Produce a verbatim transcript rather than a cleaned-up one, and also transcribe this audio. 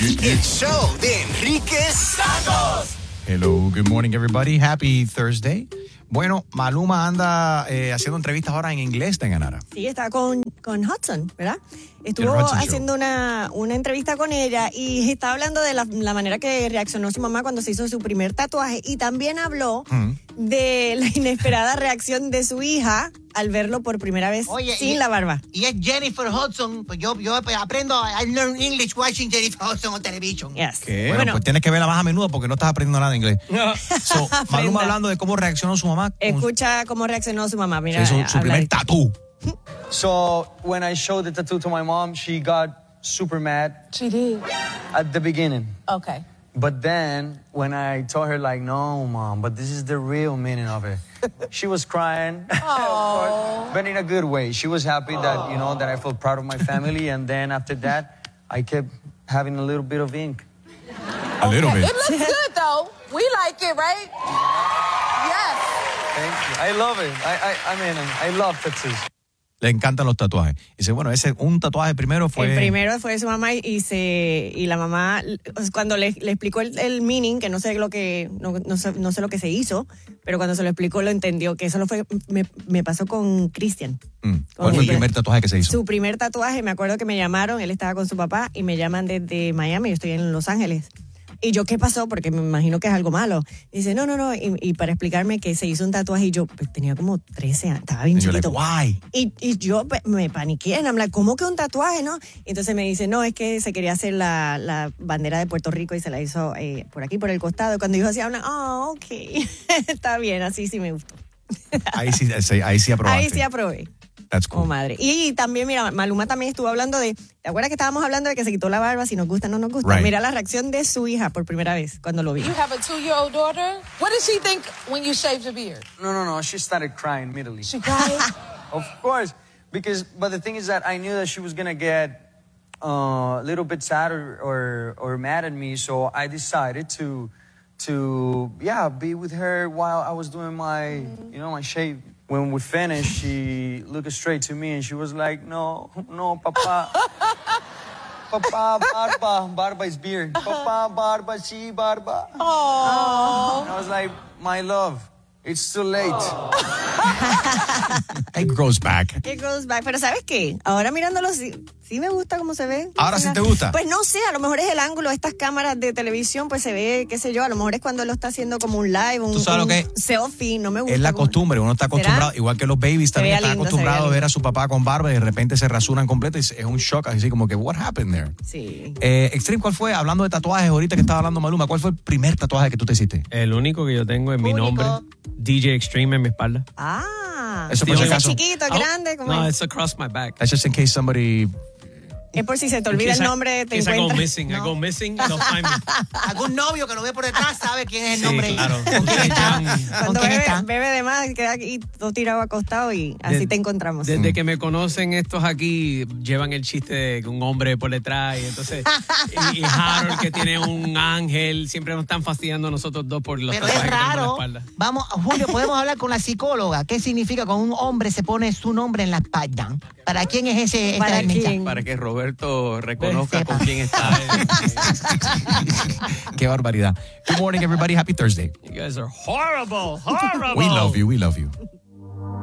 El show de Enrique Santos. Hello, good morning everybody. Happy Thursday. Bueno, Maluma anda eh, haciendo entrevistas ahora en inglés, Tanganara. Sí, está con, con Hudson, ¿verdad? Estuvo Hudson haciendo una, una entrevista con ella y está hablando de la, la manera que reaccionó su mamá cuando se hizo su primer tatuaje y también habló mm. de la inesperada reacción de su hija al verlo por primera vez Oye, sin y, la barba. Y es Jennifer Hudson, pues yo, yo aprendo, I learn English watching Jennifer Hudson on television. Yes. ¿Qué? Bueno, bueno, pues tienes que verla más a menudo porque no estás aprendiendo nada de inglés. No. So, Maluma hablando de cómo reaccionó su mamá. Escucha cómo reaccionó su mamá. Mira, su, su primer tatú. So when I showed the tattoo to my mom, she got super mad. She did? At the beginning. Okay. But then when I told her, like, no, mom, but this is the real meaning of it, she was crying, but in a good way. She was happy that, you know, that I felt proud of my family. And then after that, I kept having a little bit of ink. A little bit. It looks good, though. We like it, right? Yes. Thank you. I love it. I, I, I mean, I love tattoos. Le encantan los tatuajes. Dice, bueno, ese un tatuaje primero fue... El primero fue su mamá y se y la mamá, cuando le, le explicó el, el meaning, que no sé lo que no, no, sé, no sé lo que se hizo, pero cuando se lo explicó lo entendió, que eso lo fue, me, me pasó con Christian. Mm. ¿Cuál fue el primer tatuaje que se hizo? Su primer tatuaje, me acuerdo que me llamaron, él estaba con su papá y me llaman desde Miami, yo estoy en Los Ángeles. Y yo, ¿qué pasó? Porque me imagino que es algo malo. Y dice, no, no, no. Y, y para explicarme que se hizo un tatuaje y yo pues, tenía como trece años, estaba bien chiquito. Like, y, y yo pues, me paniqué. En hablar, ¿cómo que un tatuaje, no? Y entonces me dice, no, es que se quería hacer la, la bandera de Puerto Rico y se la hizo eh, por aquí, por el costado. Y cuando dijo así, hablan, oh, ok. Está bien, así sí me gustó. Ahí sí, ahí sí aprobaste. Ahí sí aprobé. That's cool. Oh, madre. Y, y también, mira, Maluma también estuvo hablando de... ¿Te acuerdas que estábamos hablando de que se quitó la barba, si nos gusta o no nos gusta? Right. Mira la reacción de su hija por primera vez cuando lo vi. You have a two-year-old daughter? What did she think when you shaved your beard? No, no, no. She started crying immediately. She cried? Of course. Because, but the thing is that I knew that she was going to get uh, a little bit sad or, or, or mad at me. So I decided to, to, yeah, be with her while I was doing my, you know, my shave. When we finished, she looked straight to me and she was like, no, no, Papa. Papa, barba. Barba is beard. Papa, barba, sí, barba. Aww. And I was like, my love, it's too late. It grows back. It grows back. Pero ¿sabes qué? Ahora mirándolo, sí, sí me gusta cómo se ve. ¿Ahora sí te gusta? Pues no sé, a lo mejor es el ángulo de estas cámaras de televisión, pues se ve, qué sé yo, a lo mejor es cuando lo está haciendo como un live, un, ¿Tú sabes un lo que selfie, no me gusta. Es la como... costumbre, uno está acostumbrado, ¿Será? igual que los babies también están lindo, acostumbrados a ver lindo. a su papá con barba y de repente se rasuran completo y es un shock, así como que, what happened there? Sí. Eh, Extreme, ¿cuál fue? Hablando de tatuajes, ahorita que estaba hablando Maluma, ¿cuál fue el primer tatuaje que tú te hiciste? El único que yo tengo es mi Único. nombre, D J Extreme, en mi espalda. Ah. Eso por si ¿Es acaso. chiquito, Oh, grande? ¿Cómo no, es? it's across my back. That's just in case somebody... Es por si se te olvida el nombre, te I go encuentras. missing, I go missing, they'll find me. Algún novio que lo ve por detrás sabe quién es el Sí, nombre. claro. ¿Con quién está? Cuando ¿Con quién bebe, está? bebe de más, queda aquí todo tirado acostado y así De- te encontramos. Desde que me conocen estos aquí, llevan el chiste de que un hombre por detrás y entonces, y, y Harold que tiene un ángel, siempre nos están fastidiando a nosotros dos por los Pero es tatuajes que tenemos en la raro. espalda. Vamos, Julio, podemos hablar con la psicóloga. ¿Qué significa cuando un hombre se pone su nombre en la espalda? ¿Para quién es ese? ¿Para esta mensaje? quién? Para que Roberto reconozca Sepa. con quién está. Qué barbaridad. Good morning, everybody. Happy Thursday. You guys are horrible, horrible. We love you, we love you.